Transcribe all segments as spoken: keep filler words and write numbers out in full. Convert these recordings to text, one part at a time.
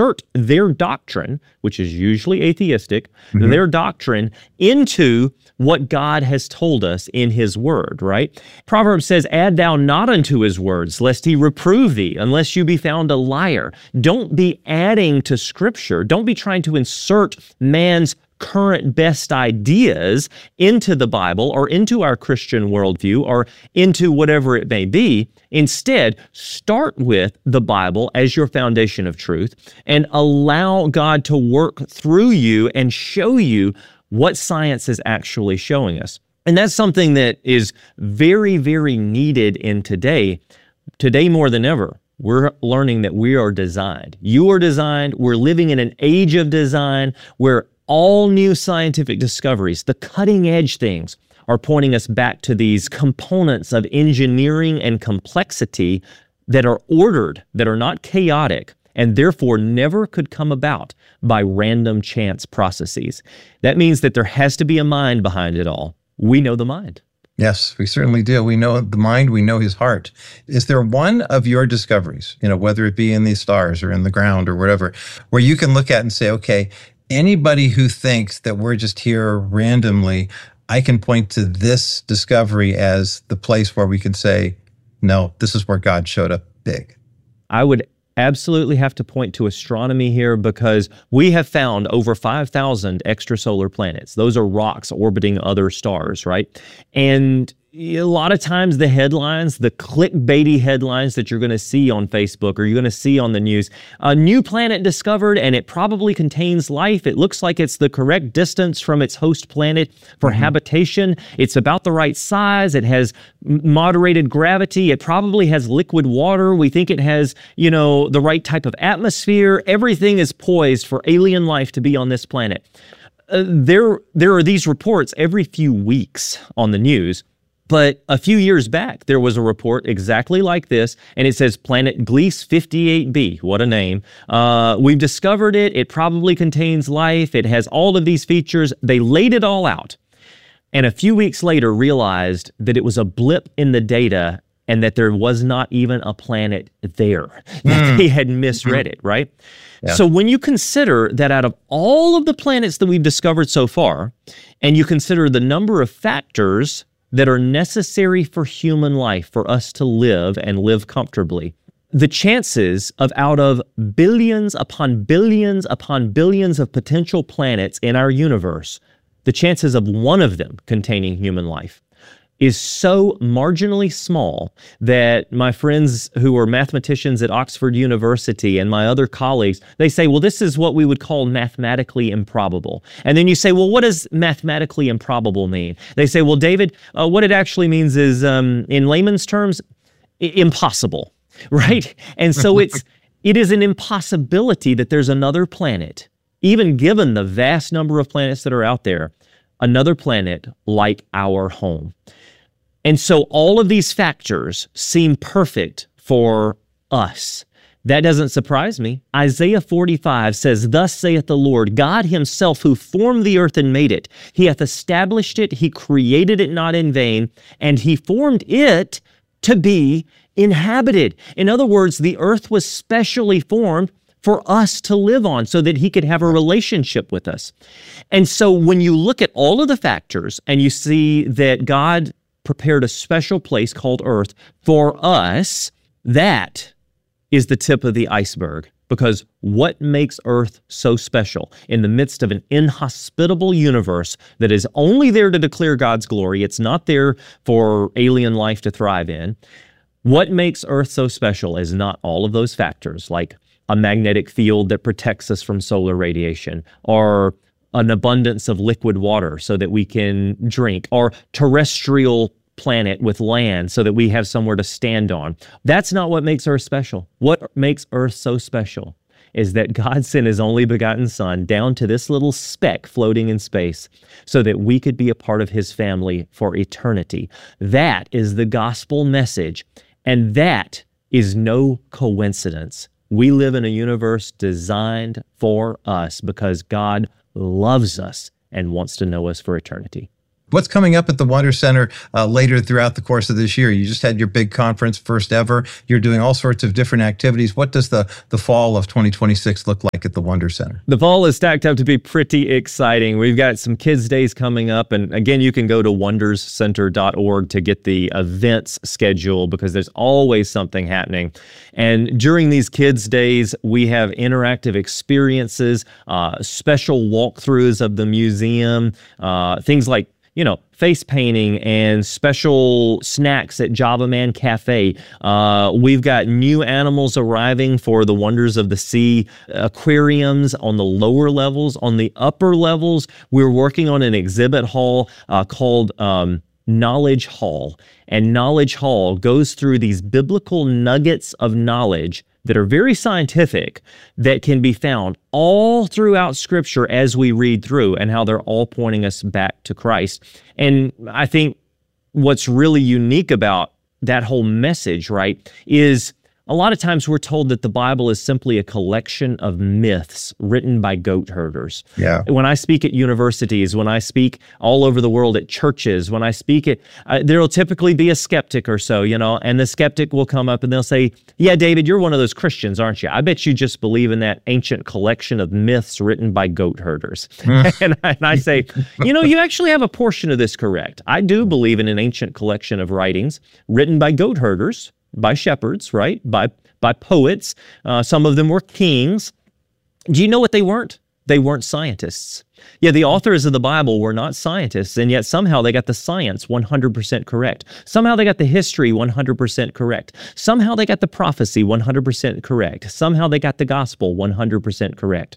insert their doctrine, which is usually atheistic, Mm-hmm. their doctrine into what God has told us in His Word, right? Proverbs says, add thou not unto His words, lest He reprove thee, unless you be found a liar. Don't be adding to Scripture. Don't be trying to insert man's current best ideas into the Bible or into our Christian worldview or into whatever it may be. Instead, start with the Bible as your foundation of truth and allow God to work through you and show you what science is actually showing us. And that's something that is very, very needed in today, today more than ever. We're learning that we are designed. You are designed. We're living in an age of design where all new scientific discoveries, the cutting edge things, are pointing us back to these components of engineering and complexity that are ordered, that are not chaotic, and therefore never could come about by random chance processes. That means that there has to be a mind behind it all. We know the mind. Yes, we certainly do. We know the mind, we know His heart. Is there one of your discoveries, you know, whether it be in these stars or in the ground or whatever, where you can look at and say, okay, anybody who thinks that we're just here randomly, I can point to this discovery as the place where we can say, no, this is where God showed up big? I would absolutely have to point to astronomy here because we have found over five thousand extrasolar planets. Those are rocks orbiting other stars, right? And a lot of times the headlines, the clickbaity headlines that you're going to see on Facebook or you're going to see on the news, a new planet discovered and it probably contains life. It looks like it's the correct distance from its host planet for mm-hmm. habitation. It's about the right size. It has moderated gravity. It probably has liquid water. We think it has, you know, the right type of atmosphere. Everything is poised for alien life to be on this planet. Uh, there, there are these reports every few weeks on the news. But a few years back, there was a report exactly like this, and it says Planet Gliese fifty-eight b. What a name. Uh, we've discovered it. It probably contains life. It has all of these features. They laid it all out. And a few weeks later realized that it was a blip in the data and that there was not even a planet there, that mm. they had misread it, right? Yeah. So when you consider that out of all of the planets that we've discovered so far, and you consider the number of factors that are necessary for human life, for us to live and live comfortably, the chances of out of billions upon billions upon billions of potential planets in our universe, the chances of one of them containing human life is so marginally small that my friends who are mathematicians at Oxford University and my other colleagues, they say, well, this is what we would call mathematically improbable. And then you say, well, what does mathematically improbable mean? They say, well, David, uh, what it actually means is, um, in layman's terms, I- impossible, right? And so it's it is an impossibility that there's another planet, even given the vast number of planets that are out there, another planet like our home. And so all of these factors seem perfect for us. That doesn't surprise me. Isaiah forty-five says, thus saith the Lord, God Himself who formed the earth and made it. He hath established it, He created it not in vain, and He formed it to be inhabited. In other words, the earth was specially formed for us to live on so that He could have a relationship with us. And so when you look at all of the factors and you see that God prepared a special place called Earth for us, that is the tip of the iceberg. Because what makes Earth so special in the midst of an inhospitable universe that is only there to declare God's glory? It's not there for alien life to thrive in. What makes Earth so special is not all of those factors, like a magnetic field that protects us from solar radiation, or an abundance of liquid water so that we can drink, or terrestrial planet with land so that we have somewhere to stand on. That's not what makes Earth special. What makes Earth so special is that God sent His only begotten Son down to this little speck floating in space so that we could be a part of His family for eternity. That is the gospel message, and that is no coincidence. We live in a universe designed for us because God loves us and wants to know us for eternity. What's coming up at the Wonder Center uh, later throughout the course of this year? You just had your big conference, first ever. You're doing all sorts of different activities. What does the, the fall of twenty twenty-six look like at the Wonder Center? The fall is stacked up to be pretty exciting. We've got some Kids Days coming up. And again, you can go to wonders center dot org to get the events schedule because there's always something happening. And during these Kids Days, we have interactive experiences, uh, special walkthroughs of the museum, uh, things like you know, face painting and special snacks at Java Man Cafe. Uh, we've got new animals arriving for the Wonders of the Sea aquariums on the lower levels. On the upper levels, we're working on an exhibit hall uh, called um, Knowledge Hall. And Knowledge Hall goes through these biblical nuggets of knowledge that are very scientific, that can be found all throughout Scripture as we read through, and how they're all pointing us back to Christ. And I think what's really unique about that whole message, right, is a lot of times we're told that the Bible is simply a collection of myths written by goat herders. Yeah. When I speak at universities, when I speak all over the world at churches, when I speak at, uh, there'll typically be a skeptic or so, you know, and the skeptic will come up and they'll say, yeah, David, you're one of those Christians, aren't you? I bet you just believe in that ancient collection of myths written by goat herders. and, I, and I say, you know, you actually have a portion of this correct. I do believe in an ancient collection of writings written by goat herders, by shepherds, right? By by poets. Uh, some of them were kings. Do you know what they weren't? They weren't scientists. Yeah, the authors of the Bible were not scientists, and yet somehow they got the science one hundred percent correct. Somehow they got the history one hundred percent correct. Somehow they got the prophecy one hundred percent correct. Somehow they got the gospel one hundred percent correct.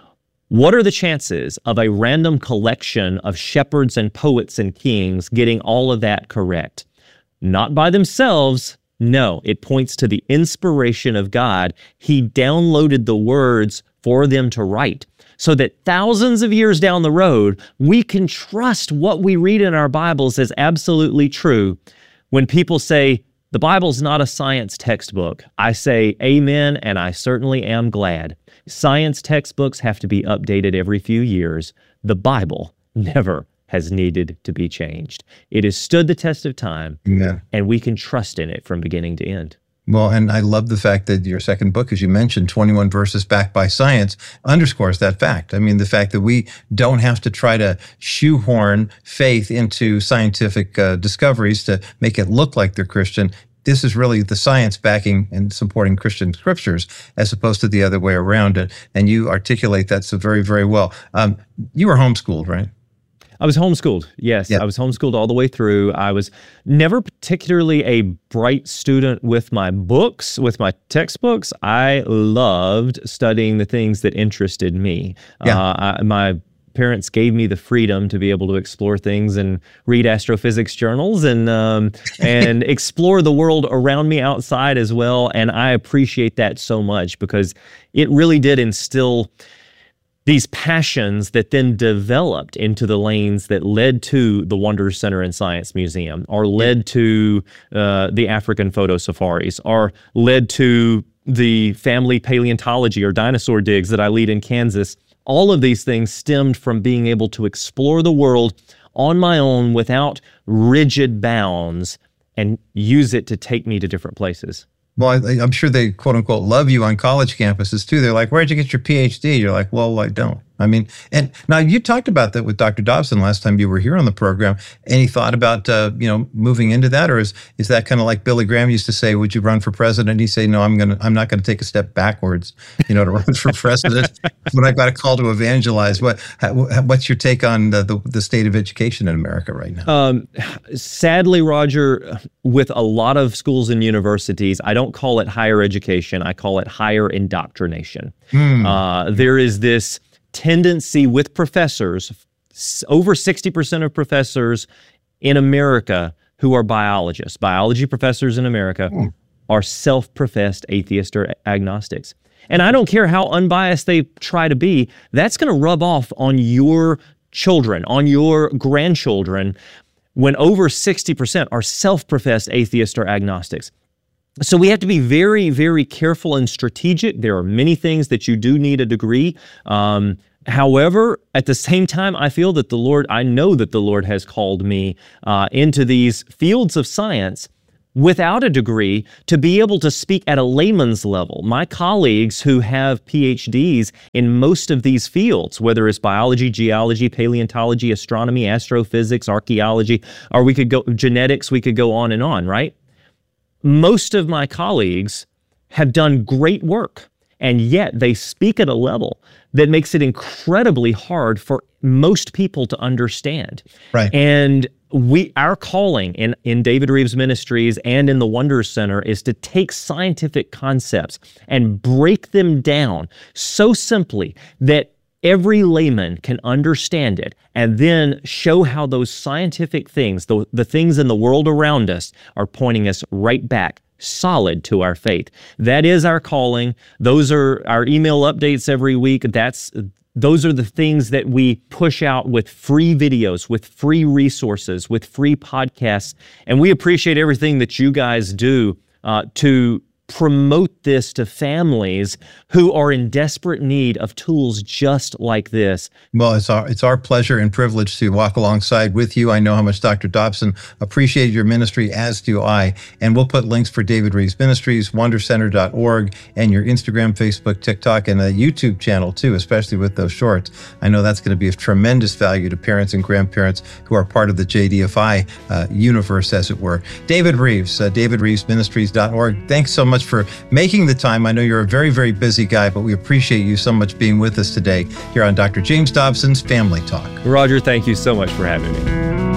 What are the chances of a random collection of shepherds and poets and kings getting all of that correct? Not by themselves. No, it points to the inspiration of God. He downloaded the words for them to write so that thousands of years down the road, we can trust what we read in our Bibles as absolutely true. When people say, the Bible's not a science textbook, I say, amen, and I certainly am glad. Science textbooks have to be updated every few years. The Bible never has needed to be changed. It has stood the test of time, Amen. And we can trust in it from beginning to end. Well, and I love the fact that your second book, as you mentioned, twenty-one verses backed by science, underscores that fact. I mean, the fact that we don't have to try to shoehorn faith into scientific uh, discoveries to make it look like they're Christian. This is really the science backing and supporting Christian scriptures as opposed to the other way around. And, and you articulate that so very, very well. Um, you were homeschooled, right? I was homeschooled. Yes, Yep. I was homeschooled all the way through. I was never particularly a bright student with my books, with my textbooks. I loved studying the things that interested me. Yeah. Uh, I, my parents gave me the freedom to be able to explore things and read astrophysics journals and um, and explore the world around me outside as well. And I appreciate that so much because it really did instill these passions that then developed into the lanes that led to the Wonders Center and Science Museum, or led to uh, the African photo safaris, or led to the family paleontology or dinosaur digs that I lead in Kansas. All of these things stemmed from being able to explore the world on my own without rigid bounds and use it to take me to different places. Well, I, I'm sure they, quote unquote, love you on college campuses too. They're like, where'd you get your P H D? You're like, well, I don't. I mean, and now you talked about that with Doctor Dobson last time you were here on the program. Any thought about, uh, you know, moving into that? Or is, is that kind of like Billy Graham used to say, would you run for president? He'd say, no, I'm going to, I'm not going to take a step backwards, you know, to run for president when I got a call to evangelize. What, what's your take on the, the, the state of education in America right now? Um, sadly, Roger, with a lot of schools and universities, I don't call it higher education. I call it higher indoctrination. Hmm. Uh, there is this tendency with professors, over sixty percent of professors in America who are biologists, biology professors in America, mm. are self-professed atheists or agnostics. And I don't care how unbiased they try to be, that's going to rub off on your children, on your grandchildren, when over sixty percent are self-professed atheists or agnostics. So we have to be very, very careful and strategic. There are many things that you do need a degree. Um, However, at the same time, I feel that the Lord, I know that the Lord has called me uh, into these fields of science without a degree to be able to speak at a layman's level. My colleagues who have P H Ds in most of these fields, whether it's biology, geology, paleontology, astronomy, astrophysics, archaeology, or we could go genetics, we could go on and on, right? Most of my colleagues have done great work, and yet they speak at a level that makes it incredibly hard for most people to understand. Right. And we, our calling in, in David Reeves Ministries and in the Wonders Center is to take scientific concepts and break them down so simply that every layman can understand it, and then show how those scientific things, the, the things in the world around us, are pointing us right back solid to our faith. That is our calling. Those are our email updates every week. That's Those are the things that we push out with free videos, with free resources, with free podcasts. And we appreciate everything that you guys do uh, to promote this to families who are in desperate need of tools just like this. Well, it's our, it's our pleasure and privilege to walk alongside with you. I know how much Doctor Dobson appreciated your ministry, as do I. And we'll put links for David Reeves Ministries, wonder center dot org, and your Instagram, Facebook, TikTok, and a YouTube channel too, especially with those shorts. I know that's going to be of tremendous value to parents and grandparents who are part of the J D F I uh, universe, as it were. David Reeves, uh, david reeves ministries dot org. Thanks so much for making the time. I know you're a very, very busy guy, but we appreciate you so much being with us today here on Doctor James Dobson's Family Talk. Roger, thank you so much for having me.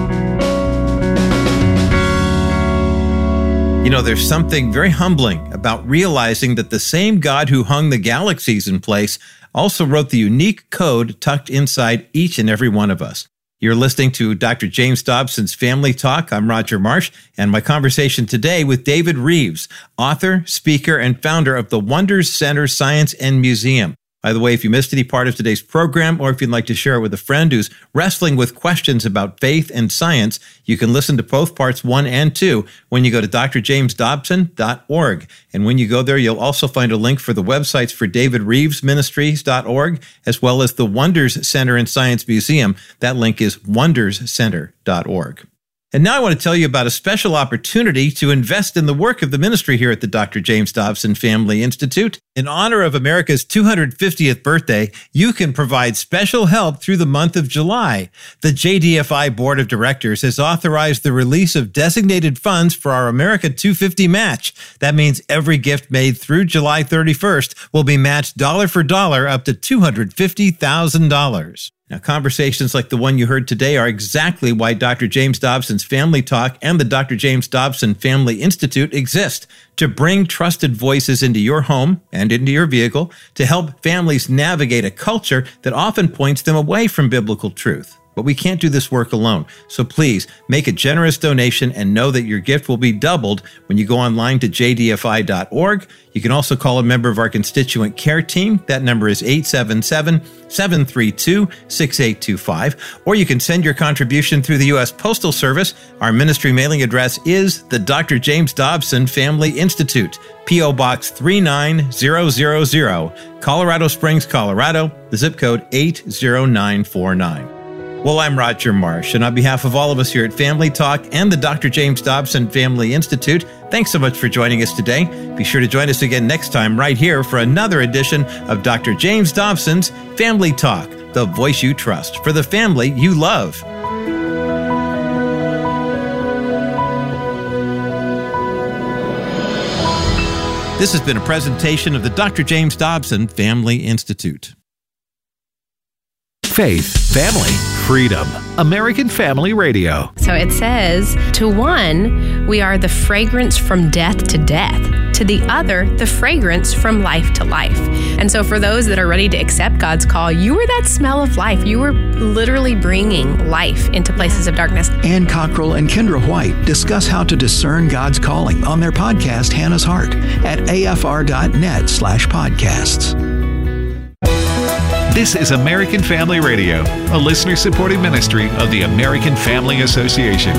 You know, there's something very humbling about realizing that the same God who hung the galaxies in place also wrote the unique code tucked inside each and every one of us. You're listening to Doctor James Dobson's Family Talk. I'm Roger Marsh, and my conversation today with David Reeves, author, speaker, and founder of the Wonders Center Science and Museum. By the way, if you missed any part of today's program, or if you'd like to share it with a friend who's wrestling with questions about faith and science, you can listen to both parts one and two when you go to d r james dobson dot org. And when you go there, you'll also find a link for the websites for david reeves ministries dot org, as well as the Wonders Center and Science Museum. That link is wonders center dot org. And now I want to tell you about a special opportunity to invest in the work of the ministry here at the Doctor James Dobson Family Institute. In honor of America's two hundred fiftieth birthday, you can provide special help through the month of July. The J D F I Board of Directors has authorized the release of designated funds for our America two hundred fifty match. That means every gift made through July thirty-first will be matched dollar for dollar up to two hundred fifty thousand dollars. Now, conversations like the one you heard today are exactly why Doctor James Dobson's Family Talk and the Doctor James Dobson Family Institute exist, to bring trusted voices into your home and into your vehicle to help families navigate a culture that often points them away from biblical truth. But we can't do this work alone. So please make a generous donation and know that your gift will be doubled when you go online to j d f i dot org. You can also call a member of our constituent care team. That number is eight seven seven, seven three two, six eight two five. Or you can send your contribution through the U S Postal Service. Our ministry mailing address is the Doctor James Dobson Family Institute, P O Box three nine zero zero zero, Colorado Springs, Colorado, the zip code eight zero nine four nine. Well, I'm Roger Marsh, and on behalf of all of us here at Family Talk and the Doctor James Dobson Family Institute, thanks so much for joining us today. Be sure to join us again next time right here for another edition of Doctor James Dobson's Family Talk, the voice you trust for the family you love. This has been a presentation of the Doctor James Dobson Family Institute. Faith, family, freedom. American Family Radio. So it says, to one, we are the fragrance from death to death. To the other, the fragrance from life to life. And so for those that are ready to accept God's call, you are that smell of life. You are literally bringing life into places of darkness. Ann Cockrell and Kendra White discuss how to discern God's calling on their podcast, Hannah's Heart, at afr.net slash podcasts. This is American Family Radio, a listener-supported ministry of the American Family Association.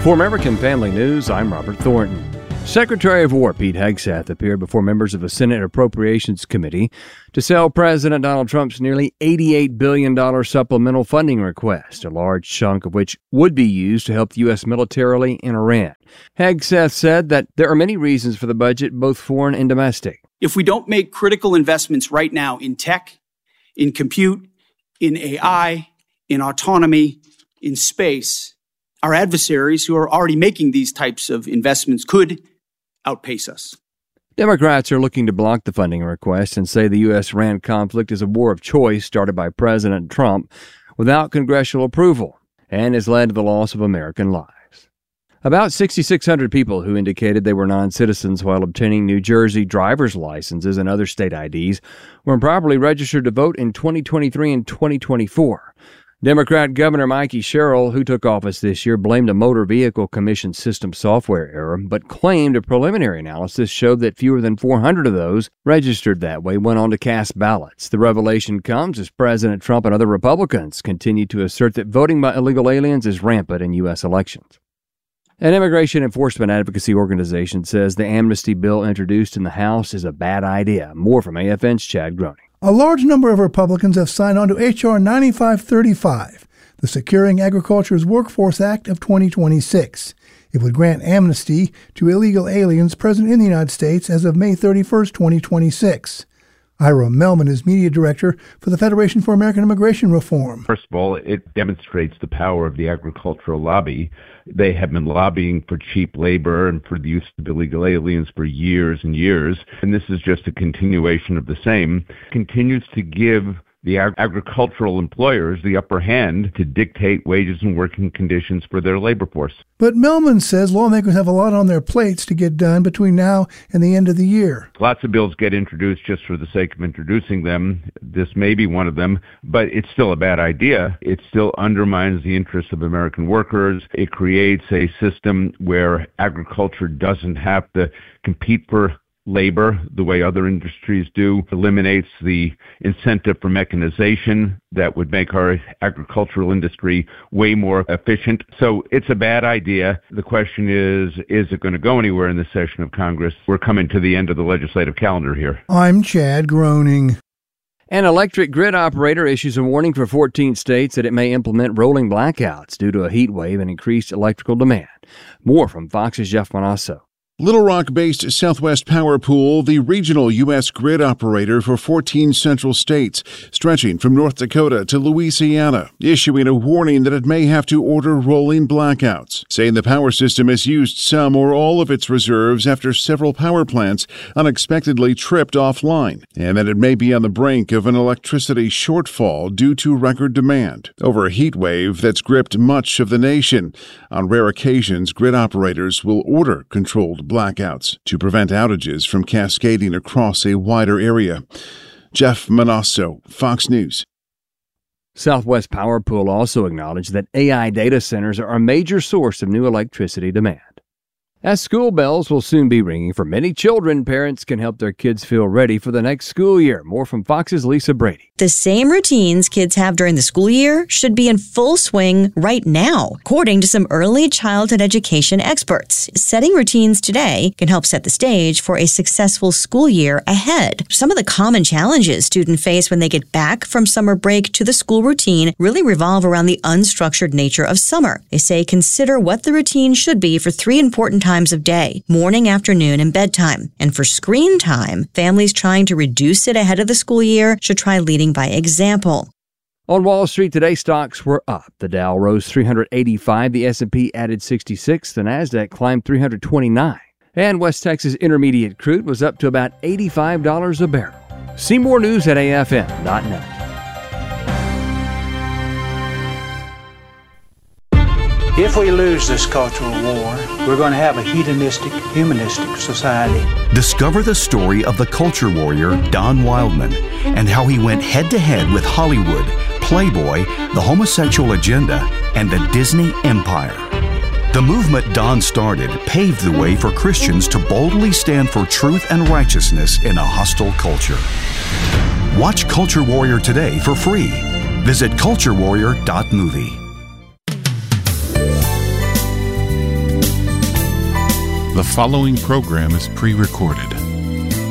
For American Family News, I'm Robert Thornton. Secretary of War Pete Hegseth appeared before members of the Senate Appropriations Committee to sell President Donald Trump's nearly eighty-eight billion dollars supplemental funding request, a large chunk of which would be used to help the U S militarily in Iran. Hegseth said that there are many reasons for the budget, both foreign and domestic. If we don't make critical investments right now in tech, in compute, in A I, in autonomy, in space, our adversaries who are already making these types of investments could outpace us. Democrats are looking to block the funding request and say the U S Iran conflict is a war of choice started by President Trump without congressional approval and has led to the loss of American lives. About six thousand six hundred people who indicated they were non-citizens while obtaining New Jersey driver's licenses and other state I Ds were improperly registered to vote in twenty twenty-three and twenty twenty-four. Democrat Governor Mikey Sherrill, who took office this year, blamed a Motor Vehicle Commission system software error, but claimed a preliminary analysis showed that fewer than four hundred of those registered that way went on to cast ballots. The revelation comes as President Trump and other Republicans continue to assert that voting by illegal aliens is rampant in U S elections. An immigration enforcement advocacy organization says the amnesty bill introduced in the House is a bad idea. More from A F N's Chad Groening. A large number of Republicans have signed on to H R ninety-five thirty-five, the Securing Agriculture's Workforce Act of twenty twenty-six. It would grant amnesty to illegal aliens present in the United States as of May thirty-first, twenty twenty-six. Ira Melman is media director for the Federation for American Immigration Reform. First of all, it demonstrates the power of the agricultural lobby. They have been lobbying for cheap labor and for the use of illegal aliens for years and years. And this is just a continuation of the same. It continues to give the ag- agricultural employers the upper hand to dictate wages and working conditions for their labor force. But Melman says lawmakers have a lot on their plates to get done between now and the end of the year. Lots of bills get introduced just for the sake of introducing them. This may be one of them, but it's still a bad idea. It still undermines the interests of American workers. It creates a system where agriculture doesn't have to compete for labor the way other industries do, eliminates the incentive for mechanization that would make our agricultural industry way more efficient. So it's a bad idea. The question is, is it going to go anywhere in this session of Congress? We're coming to the end of the legislative calendar here. I'm Chad Groening. An electric grid operator issues a warning for fourteen states that it may implement rolling blackouts due to a heat wave and increased electrical demand. More from Fox's Jeff Manasso. Little Rock-based Southwest Power Pool, the regional U S grid operator for fourteen central states, stretching from North Dakota to Louisiana, issuing a warning that it may have to order rolling blackouts, saying the power system has used some or all of its reserves after several power plants unexpectedly tripped offline, and that it may be on the brink of an electricity shortfall due to record demand over a heat wave that's gripped much of the nation. On rare occasions, grid operators will order controlled blackouts to prevent outages from cascading across a wider area. Jeff Manasso, Fox News. Southwest Power Pool also acknowledged that A I data centers are a major source of new electricity demand. As school bells will soon be ringing for many children, parents can help their kids feel ready for the next school year. More from Fox's Lisa Brady. The same routines kids have during the school year should be in full swing right now, according to some early childhood education experts. Setting routines today can help set the stage for a successful school year ahead. Some of the common challenges students face when they get back from summer break to the school routine really revolve around the unstructured nature of summer. They say consider what the routine should be for three important times of day: morning, afternoon, and bedtime. And for screen time, families trying to reduce it ahead of the school year should try leading by example. On Wall Street today, stocks were up. The Dow rose three hundred eighty-five, the S and P added sixty-six, the Nasdaq climbed three hundred twenty-nine, and West Texas Intermediate crude was up to about eighty-five dollars a barrel. See more news at A F M dot net. If we lose this cultural war, we're going to have a hedonistic, humanistic society. Discover the story of the culture warrior Don Wildman and how he went head-to-head with Hollywood, Playboy, the homosexual agenda, and the Disney empire. The movement Don started paved the way for Christians to boldly stand for truth and righteousness in a hostile culture. Watch Culture Warrior today for free. Visit culture warrior dot movie. The following program is pre-recorded.